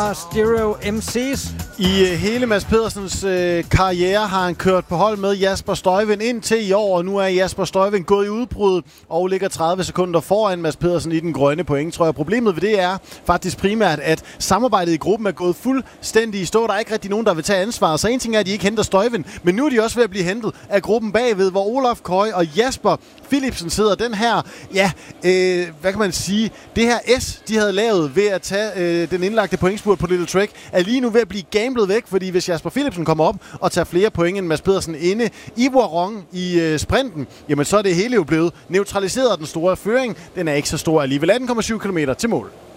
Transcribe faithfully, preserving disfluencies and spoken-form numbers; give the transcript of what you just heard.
fra Stereo M C's. I uh, hele Mads Pedersens uh, karriere har han kørt på hold med Jasper Stuyven indtil i år, og nu er Jasper Stuyven gået i udbrud og ligger tredive sekunder foran Mads Pedersen i den grønne point, tror jeg. Problemet ved det er faktisk primært, at samarbejdet i gruppen er gået fuldstændig i stå. Der er ikke rigtig nogen, der vil tage ansvar. Så en ting er, at de ikke henter Stuyven, men nu er de også ved at blive hentet af gruppen bagved, hvor Olaf Køj og Jasper Philipsen sidder. Den her, ja, øh, hvad kan man sige, det her S, de havde lavet ved at tage øh, den indlagte pointspurt på Little Trek, er lige nu ved at blive gamblet væk, fordi hvis Jasper Philipsen kommer op og tager flere point end Mads Pedersen inde i Voiron i øh, sprinten, jamen så er det hele jo blevet neutraliseret af den store føring. Den er ikke så stor alligevel. atten komma syv kilometer til mål.